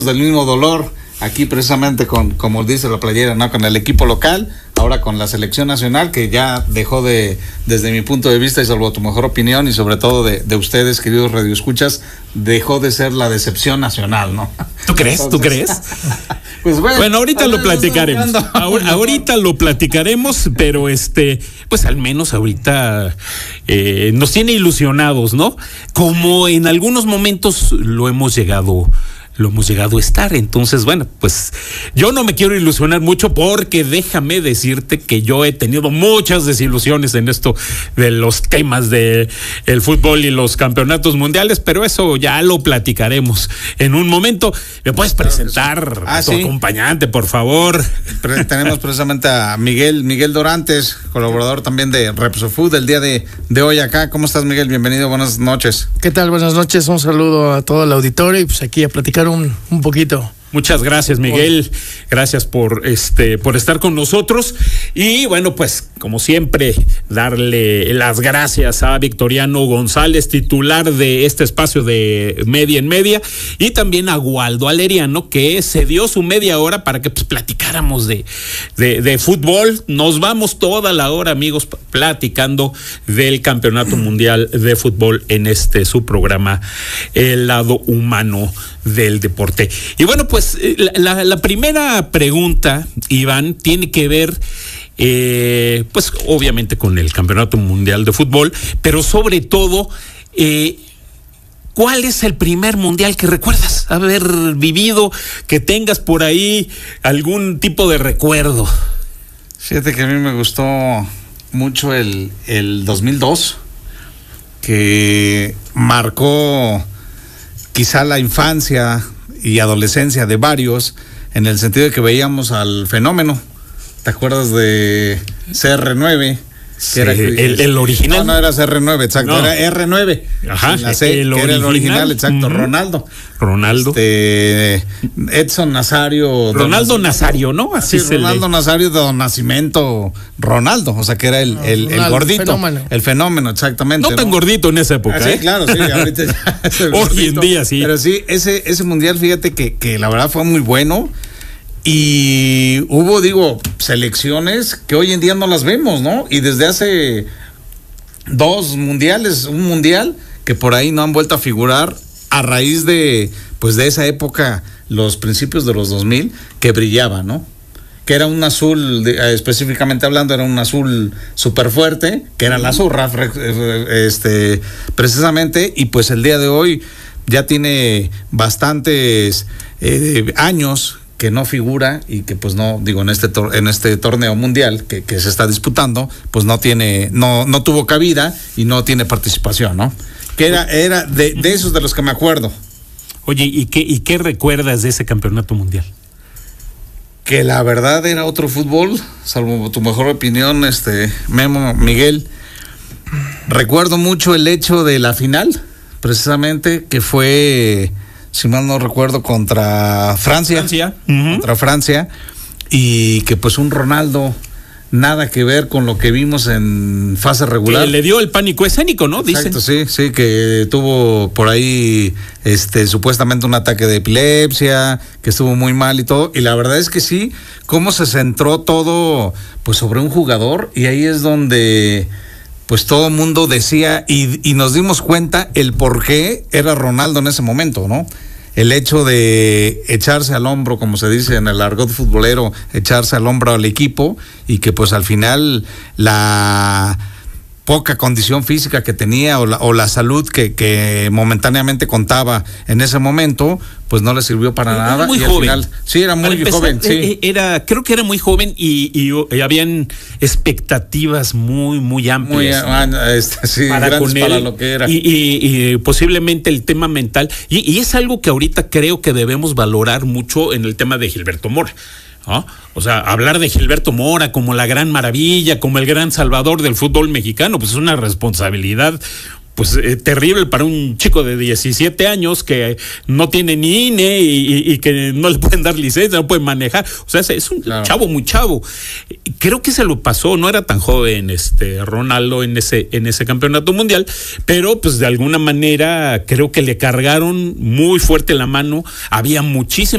del mismo dolor, aquí precisamente con, como dice la playera, ¿no? Con el equipo local, ahora con la selección nacional, que ya dejó de, desde mi punto de vista y salvo tu mejor opinión y sobre todo de ustedes, queridos radioescuchas, dejó de ser la decepción nacional, ¿no? ¿Tú crees? Entonces, ¿tú crees? Pues bueno, ahorita lo platicaremos. Ahorita lo platicaremos, pero pues al menos ahorita nos tiene ilusionados, ¿no? Como en algunos momentos lo hemos llegado a estar. Entonces, bueno, pues yo no me quiero ilusionar mucho porque déjame decirte que yo he tenido muchas desilusiones en esto de los temas de el fútbol y los campeonatos mundiales, pero eso ya lo platicaremos en un momento. ¿Me puedes presentar a tu acompañante, por favor? Tenemos precisamente a Miguel Dorantes, colaborador también de Repsofood el día de hoy acá. ¿Cómo estás, Miguel? Bienvenido, buenas noches. ¿Qué tal? Buenas noches, un saludo a todo el auditorio y pues aquí a platicar un poquito. Muchas gracias, Miguel. Gracias por estar con nosotros. Y bueno, pues como siempre, darle las gracias a Victoriano González, titular de este espacio de Media en Media, y también a Waldo Aleriano, que se dio su media hora para que pues platicáramos de fútbol. Nos vamos toda la hora, amigos, platicando del Campeonato Mundial de Fútbol en su programa, El Lado Humano del Deporte. Y bueno, pues la primera pregunta, Iván, tiene que ver pues obviamente con el Campeonato Mundial de Fútbol, pero sobre todo ¿cuál es el primer mundial que recuerdas haber vivido, que tengas por ahí algún tipo de recuerdo? Fíjate que a mí me gustó mucho el 2002, que marcó quizá la infancia y adolescencia de varios, en el sentido de que veíamos al Fenómeno. ¿Te acuerdas de CR9? Sí, era el original. No era CR9, exacto, no. Era R9. Ajá, la C, que era el original, exacto. Ronaldo. Edson Nazario. Ronaldo Nazario, ¿no? Así sí, Ronaldo Nazario de Don Nacimiento Ronaldo, o sea que era el gordito. El fenómeno, exactamente. No tan gordito en esa época. Sí, claro, sí, ahorita ya es el hoy en día sí. Pero sí, ese mundial, fíjate que la verdad fue muy bueno. Y hubo, selecciones que hoy en día no las vemos, ¿no? Y desde hace 2 mundiales, un mundial que por ahí no han vuelto a figurar a raíz de esa época, los principios de los 2000, que brillaba, ¿no? Que era un azul, específicamente hablando, era un azul súper fuerte, que era la azurra, precisamente, y pues el día de hoy ya tiene bastantes años que no figura y que pues no, digo, en este torneo mundial que se está disputando, pues no tuvo cabida y no tiene participación, ¿no? Que era de esos de los que me acuerdo. Oye, ¿y qué recuerdas de ese campeonato mundial? Que la verdad era otro fútbol, salvo tu mejor opinión, Memo, Miguel. Recuerdo mucho el hecho de la final, precisamente, que fue, si mal no recuerdo, contra Francia. Contra Francia, y que pues un Ronaldo nada que ver con lo que vimos en fase regular. Que le dio el pánico escénico, ¿no? Exacto, dicen. Sí, que tuvo por ahí supuestamente un ataque de epilepsia, que estuvo muy mal y todo, y la verdad es que sí, cómo se centró todo pues sobre un jugador, y ahí es donde pues todo el mundo decía y nos dimos cuenta el por qué era Ronaldo en ese momento, ¿no? El hecho de echarse al hombro, como se dice en el argot futbolero, echarse al hombro al equipo, y que pues al final la poca condición física que tenía o la salud que momentáneamente contaba en ese momento, pues no le sirvió para nada. Muy y joven. Al final, sí, era muy joven. Sí. Creo que era muy joven y habían expectativas muy amplias. Sí, para con él, para lo que era. Y posiblemente el tema mental. Y es algo que ahorita creo que debemos valorar mucho en el tema de Gilberto Mora, ¿no? O sea, hablar de Gilberto Mora como la gran maravilla, como el gran salvador del fútbol mexicano, pues es una responsabilidad pues terrible para un chico de 17 años que no tiene ni INE y que no le pueden dar licencia, no puede manejar. O sea, es un chavo muy chavo. Creo que se lo pasó, no era tan joven Ronaldo en ese campeonato mundial, pero pues de alguna manera creo que le cargaron muy fuerte la mano. Había muchísima